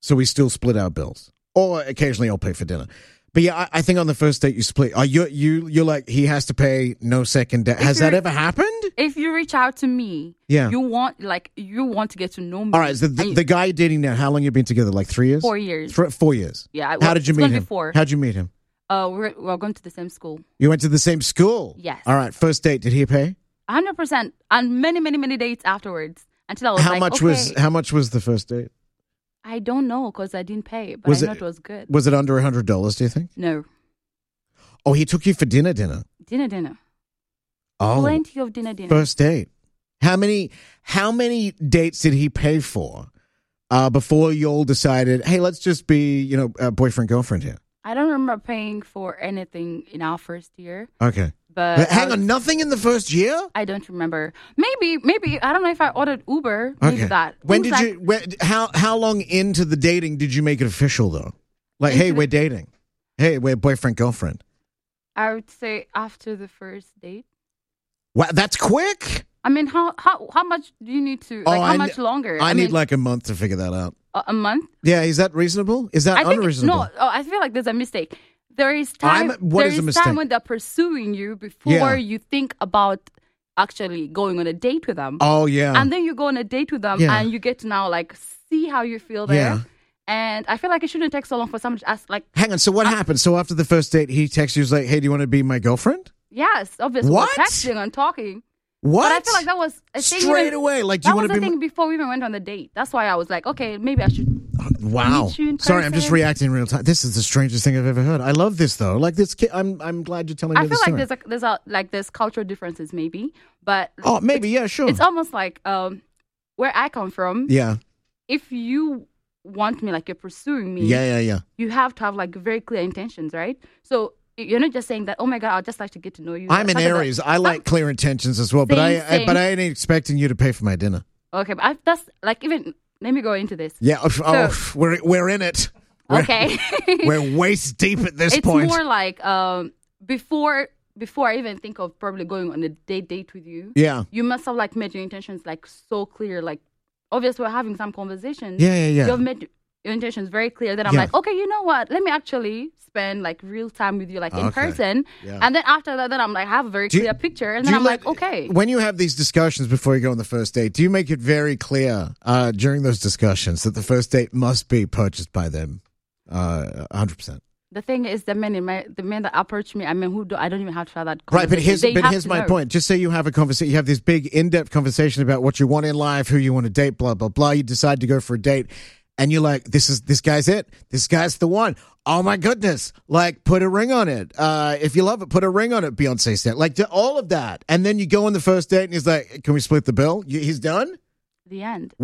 So we still split our bills. Or occasionally I'll pay for dinner. But yeah, I think on the first date you split. You're like, he has to pay, no second date. Has that ever happened? If you reach out to me, you want to get to know me. All right, so the guy you're dating now, how long you been together? Like 3 years? 4 years. 4 years. Yeah. How did you meet him? 4. How'd you meet him? We're going to the same school. You went to the same school? Yes. All right, first date, did he pay? 100%. And many, many, many dates afterwards. Until I was how much was the first date? I don't know because I didn't pay, but I know it was good. Was it under $100, do you think? No. Oh, he took you for dinner? Dinner. Oh. Plenty of dinner. First date. How many dates did he pay for before you all decided, hey, let's just be, boyfriend, girlfriend here? I don't remember paying for anything in our first year. Okay. But hang on, nothing in the first year? I don't remember. Maybe, I don't know if I ordered Uber. Okay. Maybe that. How long into the dating did you make it official, though? Like, hey, we're dating. Hey, we're boyfriend, girlfriend. I would say after the first date. Wow, that's quick. I mean, how much do you need to? How much longer? I need like a month to figure that out. A month? Yeah, is that reasonable? Is that unreasonable? No, I feel like there's a mistake. There is time. What is a mistake? Time when they're pursuing you before you think about actually going on a date with them. Oh yeah. And then you go on a date with them, and you get to now see how you feel there. Yeah. And I feel like it shouldn't take so long for someone to ask, like... Hang on, so what happened? So after the first date, he texts you, like, hey, do you want to be my girlfriend? Yes, obviously. What? We're texting and talking. What? But I feel like that was a thing... Straight away, like, do you want to be... That was the thing before we even went on the date. That's why I was like, okay, maybe I should... Wow. meet you in Sorry, I'm just person. reacting in real time. This is the strangest thing I've ever heard. I love this, though. Like, this kid, I'm glad you're telling me this story. I feel like there's cultural differences, maybe. But... Oh, maybe, yeah, sure. It's almost like where I come from. Yeah. If you... want me, like you're pursuing me, you have to have like very clear intentions, right? So you're not just saying that, oh my God, I'd just like to get to know you. I'm an Aries. I like clear intentions as well, but I ain't expecting you to pay for my dinner. Okay, but that's like, even let me go into this. Yeah, we're in it. Okay. We're waist deep at this point. It's more like before I even think of probably going on a date with you, you must have like made your intentions like so clear, like obviously we're having some conversations. Yeah. You've made your intentions very clear. Then I'm like, okay, you know what? Let me actually spend like real time with you, like in person. Yeah. And then after that, then I'm like, have a very clear picture. And then I'm like, okay. When you have these discussions before you go on the first date, do you make it very clear during those discussions that the first date must be purchased by them 100%? The thing is, the men that approach me, I mean, I don't even have to have that conversation. Right, but here's my know. point. Just say you have a conversation, you have this big, in-depth conversation about what you want in life, who you want to date, blah, blah, blah. You decide to go for a date, and you're like, this guy's it. This guy's the one. Oh, my goodness. Like, put a ring on it. If you love it, put a ring on it, Beyonce said. Like, all of that. And then you go on the first date, and he's like, can we split the bill? He's done? The end.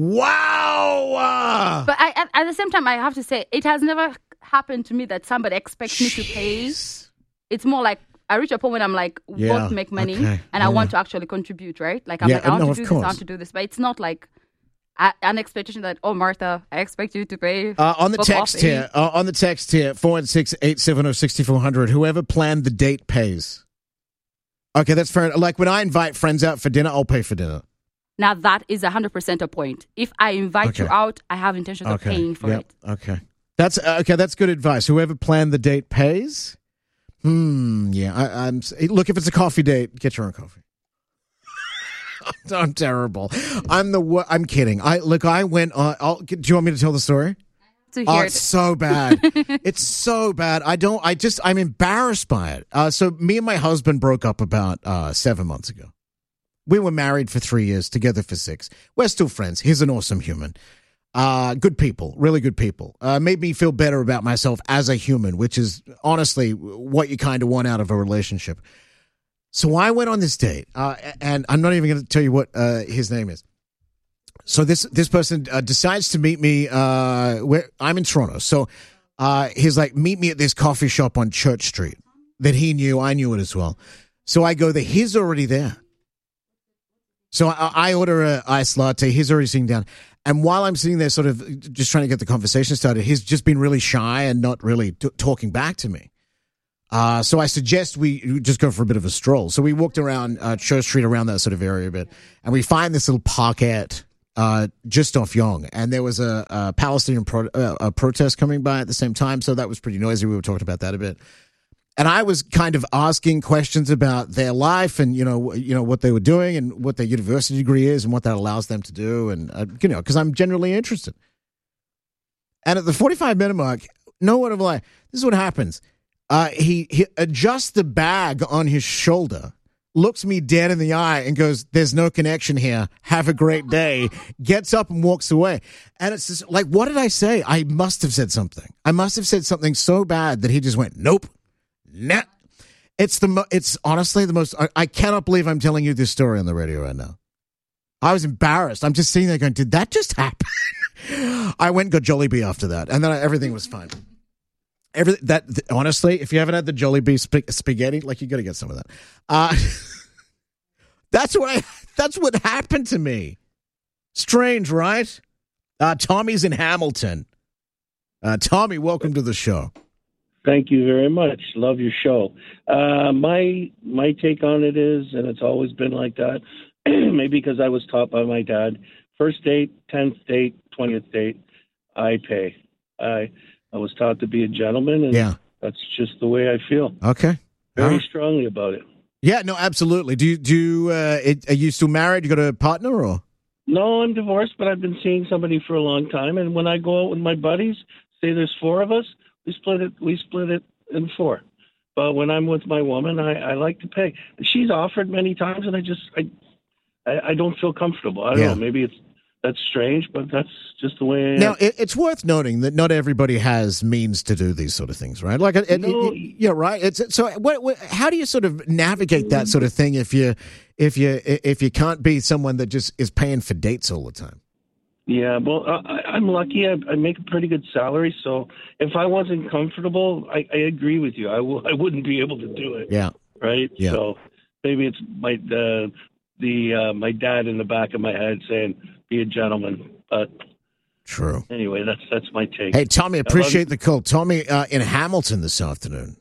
Wow. But at the same time, I have to say, it has never happened to me that somebody expects me to pay. It's more like I reach a point when I'm like, both make money and I want to actually contribute, right? Like I'm like, I want to do this, I want to do this. But it's not like an expectation that, oh, Martha, I expect you to pay on the text here, 416-870-6400, whoever planned the date pays. Okay, that's fair. Like when I invite friends out for dinner, I'll pay for dinner. Now that is 100% a point. If I invite you out, I have intentions of paying for it. Okay. That's good advice. Whoever planned the date pays. Yeah. Look, if it's a coffee date, get your own coffee. I'm terrible. I'm kidding. I went on. Do you want me to tell the story? It's so bad. It's so bad. I'm embarrassed by it. So me and my husband broke up about 7 months ago. We were married for 3 years, together for 6. We're still friends. He's an awesome human. Good people, really good people. Made me feel better about myself as a human, which is honestly what you kind of want out of a relationship. So I went on this date, and I'm not even going to tell you what his name is. So this person decides to meet me. I'm in Toronto, so he's like, meet me at this coffee shop on Church Street that he knew. I knew it as well. So I go there. He's already there. So I order an iced latte. He's already sitting down. And while I'm sitting there sort of just trying to get the conversation started, he's just been really shy and not really talking back to me. So I suggest we just go for a bit of a stroll. So we walked around Church Street, around that sort of area a bit, and we find this little parkette just off Yonge, and there was a Palestinian protest coming by at the same time, so that was pretty noisy. We were talking about that a bit. And I was kind of asking questions about their life and, you know what they were doing and what their university degree is and what that allows them to do. And, because I'm generally interested. And at the 45-minute mark, no word of a lie, this is what happens. He adjusts the bag on his shoulder, looks me dead in the eye and goes, "There's no connection here. Have a great day." Gets up and walks away. And it's just like, what did I say? I must have said something. I must have said something so bad that he just went, "Nope. Nah." It's honestly the most, I cannot believe I'm telling you this story on the radio right now. I was embarrassed. I'm just sitting there going, did that just happen? I went and got Jollibee after that, and then everything was fine. Honestly, if you haven't had the Jollibee spaghetti, like, you got to get some of that. That's what happened to me. Strange, right? Tommy's in Hamilton. Tommy, welcome to the show. Thank you very much. Love your show. My take on it is, and it's always been like that, maybe because I was taught by my dad, first date, 10th date, 20th date, I pay. I was taught to be a gentleman, and that's just the way I feel. Okay. Very strongly about it. Yeah, no, absolutely. Are you still married? You got a partner, or? No, I'm divorced, but I've been seeing somebody for a long time, and when I go out with my buddies, say there's 4 of us, we split it in 4. But when I'm with my woman, I like to pay. She's offered many times, and I don't feel comfortable. I don't know. Maybe that's strange, but that's just the way I am. Now, it's worth noting that not everybody has means to do these sort of things, right? Like, right. How do you sort of navigate that sort of thing if you can't be someone that just is paying for dates all the time? Yeah, well, I'm lucky. I make a pretty good salary, so if I wasn't comfortable, I agree with you. I wouldn't be able to do it. Yeah. Right. Yeah. So maybe it's my dad in the back of my head saying, "Be a gentleman." But true. Anyway, that's my take. Hey, Tommy, appreciate the call. Tommy in Hamilton this afternoon.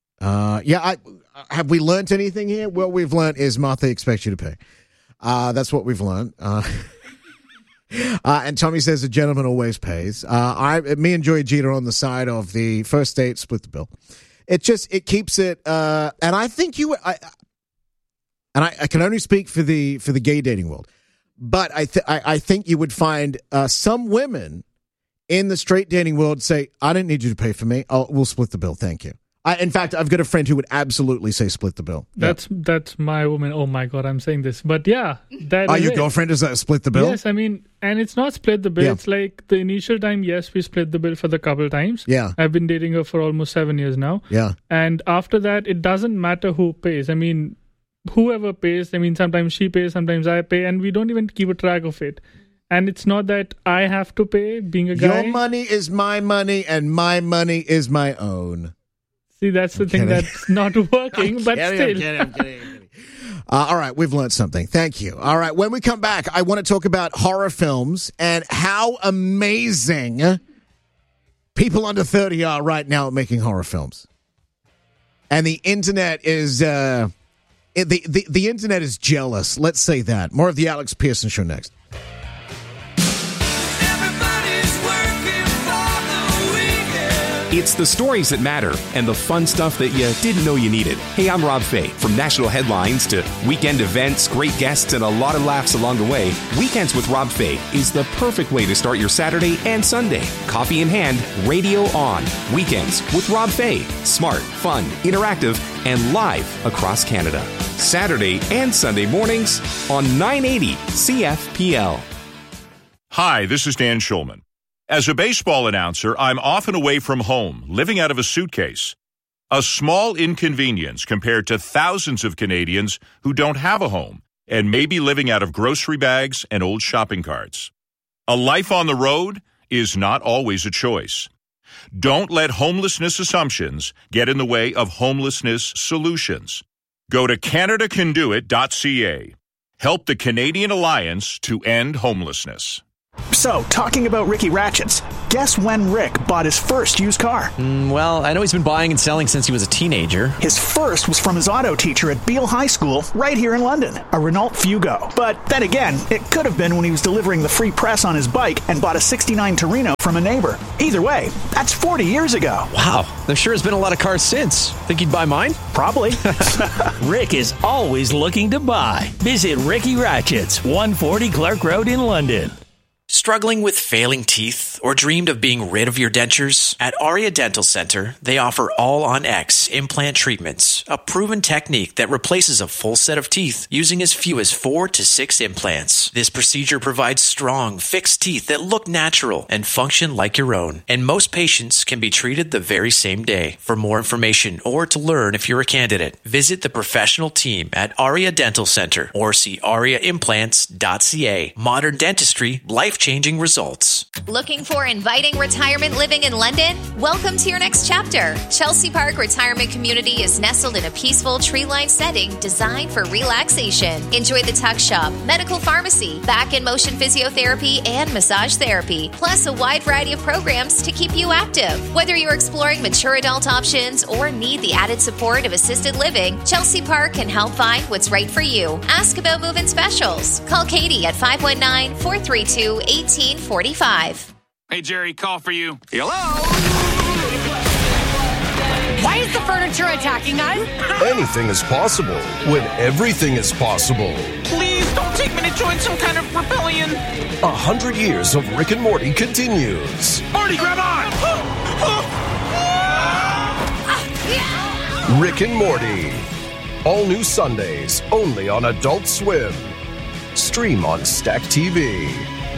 Have we learned anything here? What we've learned is Martha expects you to pay. That's what we've learned. And Tommy says a gentleman always pays. Me and Joey Jeter are on the side of the first date, split the bill. It keeps it. And I think I can only speak for the gay dating world, but I think you would find some women in the straight dating world say, "I don't need you to pay for me. We'll split the bill. Thank you." In fact, I've got a friend who would absolutely say split the bill. That's my woman. Oh my God, I'm saying this. But yeah, that is your girlfriend is that split the bill? Yes, I mean, and it's not split the bill. Yeah. It's like the initial time, yes, we split the bill for the couple times. Yeah. I've been dating her for almost 7 years now. Yeah. And after that, it doesn't matter who pays. I mean, whoever pays, I mean, sometimes she pays, sometimes I pay, and we don't even keep a track of it. And it's not that I have to pay, being a guy. Your money is my money, and my money is my own. See, that's the thing that's not working, but still. I'm kidding. All right, we've learned something. Thank you. All right, when we come back, I want to talk about horror films and how amazing people under 30 are right now at making horror films. And the internet is the internet is jealous. Let's say that. More of the Alex Pearson Show next. It's the stories that matter and the fun stuff that you didn't know you needed. Hey, I'm Rob Fay. From national headlines to weekend events, great guests, and a lot of laughs along the way, Weekends with Rob Fay is the perfect way to start your Saturday and Sunday. Coffee in hand, radio on. Weekends with Rob Fay. Smart, fun, interactive, and live across Canada. Saturday and Sunday mornings on 980 CFPL. Hi, this is Dan Schulman. As a baseball announcer, I'm often away from home, living out of a suitcase. A small inconvenience compared to thousands of Canadians who don't have a home and may be living out of grocery bags and old shopping carts. A life on the road is not always a choice. Don't let homelessness assumptions get in the way of homelessness solutions. Go to CanadaCanDoIt.ca. Help the Canadian Alliance to End Homelessness. So, talking about Ricky Ratchets, guess when Rick bought his first used car? Well, I know he's been buying and selling since he was a teenager. His first was from his auto teacher at Beale High School, right here in London, a Renault Fugo. But then again, it could have been when he was delivering the free press on his bike and bought a '69 Torino from a neighbor. Either way, that's 40 years ago. Wow, there sure has been a lot of cars since. Think he'd buy mine? Probably. Rick is always looking to buy. Visit Ricky Ratchets, 140 Clark Road in London. Struggling with failing teeth or dreamed of being rid of your dentures? At Aria Dental Center, they offer All-on-X implant treatments, a proven technique that replaces a full set of teeth using as few as 4 to 6 implants. This procedure provides strong, fixed teeth that look natural and function like your own, and most patients can be treated the very same day. For more information or to learn if you're a candidate, visit the professional team at Aria Dental Center or see ariaimplants.ca. Modern dentistry, life-changing results. Looking for inviting retirement living in London? Welcome to your next chapter. Chelsea Park Retirement Community is nestled in a peaceful tree-lined setting designed for relaxation. Enjoy the tuck shop, medical pharmacy, back and motion physiotherapy, and massage therapy, plus a wide variety of programs to keep you active. Whether you're exploring mature adult options or need the added support of assisted living, Chelsea Park can help find what's right for you. Ask about move-in specials. Call Katie at 519-432-1845. Hey, Jerry, call for you. Hello? Why is the furniture attacking us? Anything is possible when everything is possible. Please don't take me to join some kind of rebellion. 100 years of Rick and Morty continues. Morty, grab on! Rick and Morty. All new Sundays, only on Adult Swim. Stream on Stack TV.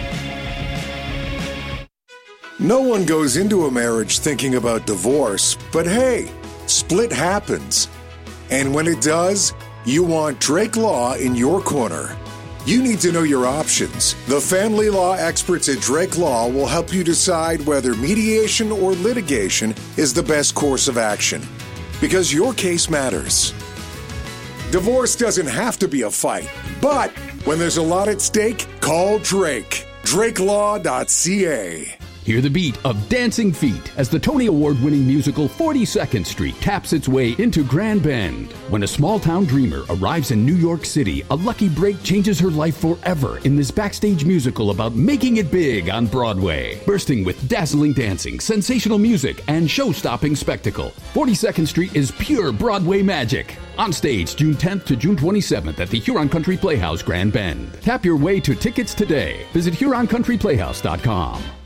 No one goes into a marriage thinking about divorce, but hey, split happens. And when it does, you want Drake Law in your corner. You need to know your options. The family law experts at Drake Law will help you decide whether mediation or litigation is the best course of action. Because your case matters. Divorce doesn't have to be a fight, but when there's a lot at stake, call Drake. DrakeLaw.ca. Hear the beat of Dancing Feet as the Tony Award-winning musical 42nd Street taps its way into Grand Bend. When a small-town dreamer arrives in New York City, a lucky break changes her life forever in this backstage musical about making it big on Broadway. Bursting with dazzling dancing, sensational music, and show-stopping spectacle, 42nd Street is pure Broadway magic. On stage June 10th to June 27th at the Huron Country Playhouse, Grand Bend. Tap your way to tickets today. Visit HuronCountryPlayhouse.com.